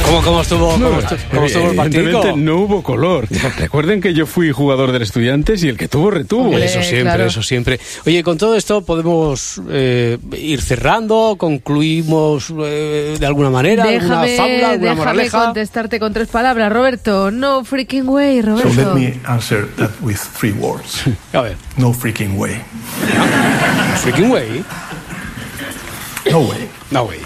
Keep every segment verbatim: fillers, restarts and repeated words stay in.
¿Cómo, cómo estuvo, cómo No, estuvo, cómo estuvo el partido? evidentemente no hubo color. Recuerden que yo fui jugador del Estudiantes y el que tuvo retuvo. Hombre, eso siempre, claro. eso siempre. Oye, con todo esto podemos eh, ir cerrando, concluimos eh, de alguna manera, Déjame, alguna fábula, alguna déjame moraleja. contestarte con tres palabras, Roberto. No freaking way, So Roberto. let me answer that with three words. A ver, No freaking way. freaking way. No way. No way.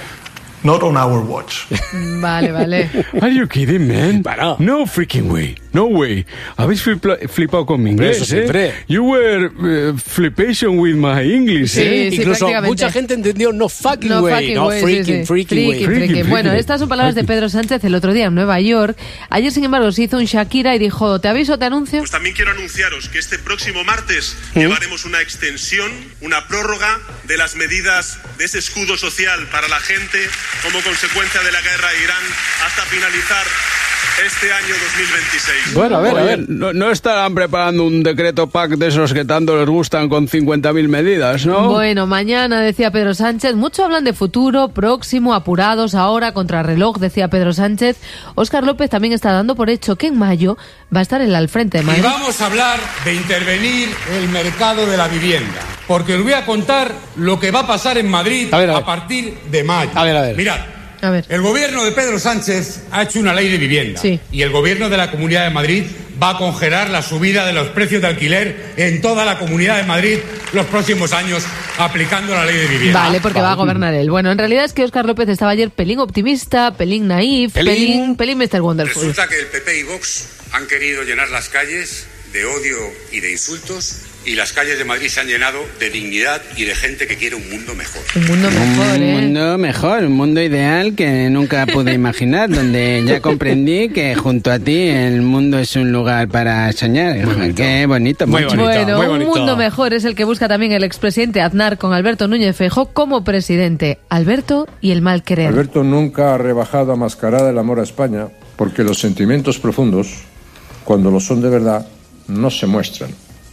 Not on our watch. Vale, vale. Are you kidding, man? Bueno. No freaking way. No way. Habéis flipla- flipado con mi Hombre, inglés, eso siempre. ¿eh? You were uh, flipation with my English, Sí, ¿eh? sí, Incluso prácticamente. mucha gente entendió no fucking No way, fucking no way, freaking, sí, sí. freaking way. Freaking, Freaking, freaking. Bueno, freaking. estas son palabras de Pedro Sánchez el otro día en Nueva York. Ayer, sin embargo, se hizo un Shakira y dijo, ¿te aviso, te anuncio? Pues también quiero anunciaros que este próximo martes llevaremos una extensión, una prórroga de las medidas de ese escudo social para la gente como consecuencia de la guerra de Irán hasta finalizar este año dos mil veintiséis. Bueno, a ver, a Oye, ver. no, no estarán preparando un decreto P A C de esos que tanto les gustan con cincuenta mil medidas, ¿no? Bueno, mañana, decía Pedro Sánchez, mucho hablan de futuro, próximo, apurados, ahora, contrarreloj, decía Pedro Sánchez. Óscar López también está dando por hecho que en mayo va a estar él al frente de Y Madrid. vamos a hablar de intervenir el mercado de la vivienda, porque os voy a contar lo que va a pasar en Madrid A ver, a ver. partir de mayo. A ver, a ver. Mirad, A ver. el gobierno de Pedro Sánchez ha hecho una ley de vivienda Sí. y el gobierno de la Comunidad de Madrid va a congelar la subida de los precios de alquiler en toda la Comunidad de Madrid los próximos años aplicando la ley de vivienda. Vale, porque va a gobernar él. Bueno, en realidad es que Óscar López estaba ayer pelín optimista, pelín naif, Pelín. pelín, pelín mister Wonderful. Resulta que el P P y Vox han querido llenar las calles de odio y de insultos y las calles de Madrid se han llenado de dignidad y de gente que quiere un mundo mejor. Un mundo mejor, Un ¿eh? mundo mejor, un mundo ideal que nunca pude imaginar, donde ya comprendí que junto a ti el mundo es un lugar para soñar. Qué bonito. Muy macho. bonito. Bueno, muy un bonito. mundo mejor es el que busca también el expresidente Aznar con Alberto Núñez Feijóo como presidente. Alberto y el mal querer. Alberto nunca ha rebajado a mascarada el amor a España, porque los sentimientos profundos, cuando lo son de verdad, no se muestran,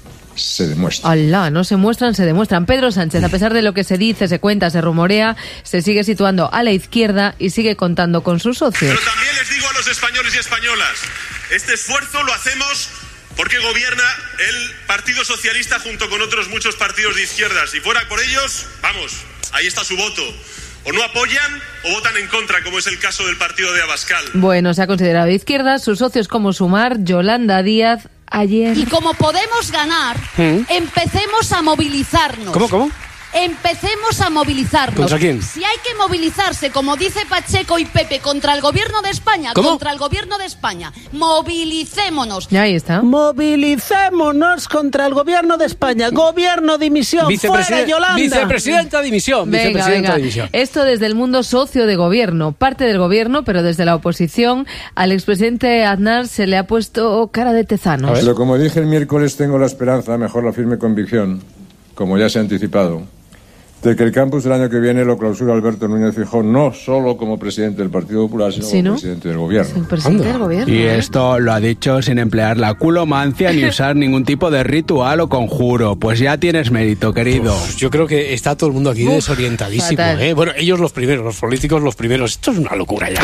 se demuestran. Alá, no se muestran, se demuestran. Pedro Sánchez, a pesar de lo que se dice, se cuenta, se rumorea, se sigue situando a la izquierda y sigue contando con sus socios. Pero también les digo a los españoles y españolas, este esfuerzo lo hacemos porque gobierna el Partido Socialista junto con otros muchos partidos de izquierdas. Si fuera por ellos, vamos, ahí está su voto. O no apoyan o votan en contra, como es el caso del partido de Abascal. Bueno, se ha considerado de izquierda, sus socios como Sumar, Yolanda Díaz, ayer... Y como podemos ganar, empecemos a movilizarnos. ¿Cómo, cómo? Empecemos a movilizarnos. ¿Contra quién? Si hay que movilizarse, como dice Pacheco y Pepe, contra el gobierno de España, ¿Cómo? contra el gobierno de España, movilicémonos. Ya ahí está. Movilicémonos contra el gobierno de España. Gobierno dimisión. Fuera Vicepresiden- Yolanda. Vicepresidenta dimisión. Venga, Vicepresidenta venga. dimisión. Esto desde el mundo socio de gobierno, parte del gobierno, pero desde la oposición, al expresidente Aznar se le ha puesto cara de tezanos. Pero como dije el miércoles, tengo la esperanza, mejor la firme convicción, como ya se ha anticipado, de que el campus del año que viene lo clausura Alberto Núñez Feijóo no solo como presidente del Partido Popular, sino ¿Sí, como no? presidente del gobierno. El presidente del gobierno. Y ¿eh? esto lo ha dicho sin emplear la culomancia ni usar ningún tipo de ritual o conjuro. Pues ya tienes mérito, querido. Uf, yo creo que está todo el mundo aquí Uf, desorientadísimo, fatal. ¿eh? Bueno, ellos los primeros, los políticos los primeros. Esto es una locura ya.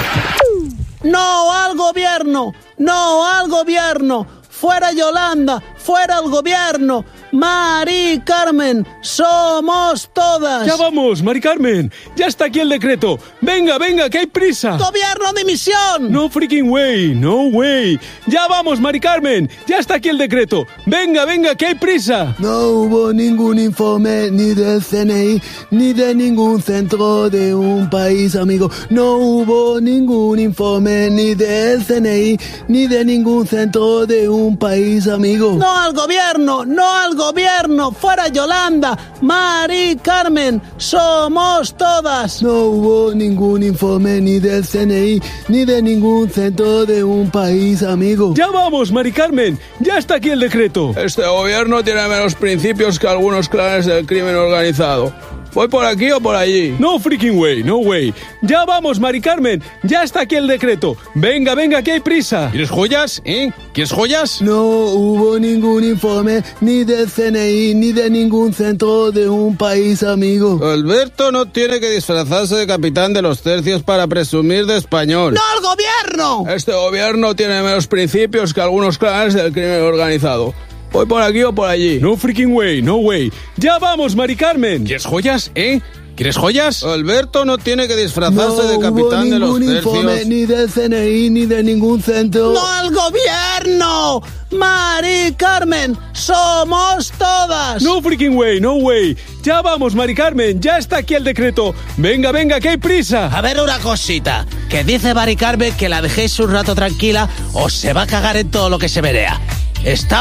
No al gobierno. No al gobierno. Fuera Yolanda. Fuera el gobierno. Mari Carmen, somos todas. Ya vamos, Mari Carmen. Ya está aquí el decreto. Venga, venga, que hay prisa. Gobierno dimisión. No freaking way, no way. Ya vamos, Mari Carmen. Ya está aquí el decreto. Venga, venga, que hay prisa. No hubo ningún informe ni del C N I ni de ningún centro de un país amigo. No hubo ningún informe ni del C N I ni de ningún centro de un país amigo. No al gobierno, no al gobierno. Fuera Yolanda, Mari Carmen, somos todas. No hubo ningún informe ni del C N I ni de ningún centro de un país amigo. Ya vamos, Mari Carmen. Ya está aquí el decreto. Este gobierno tiene menos principios que algunos clanes del crimen organizado. ¿Voy por aquí o por allí? No freaking way, no way. Ya vamos, Mari Carmen. Ya está aquí el decreto. Venga, venga, que hay prisa. ¿Quieres joyas? ¿Eh? ¿Quieres joyas? No hubo ningún informe ni del C N I ni de ningún centro de un país amigo. Alberto no tiene que disfrazarse de capitán de los tercios para presumir de español. ¡No al gobierno! Este gobierno tiene menos principios que algunos clanes del crimen organizado. ¿Voy por aquí o por allí? No freaking way, no way. Ya vamos, Mari Carmen. ¿Quieres joyas? ¿Eh? ¿Quieres joyas? Alberto no tiene que disfrazarse no de capitán de los tercios. No hubo ningún informe ni del C N I ni de ningún centro. ¡No al gobierno! ¡Mari Carmen! ¡Somos todas! No freaking way, no way. Ya vamos, Mari Carmen. Ya está aquí el decreto. Venga, venga, que hay prisa. A ver una cosita. Que dice Mari Carmen que la dejéis un rato tranquila o se va a cagar en todo lo que se verea. Está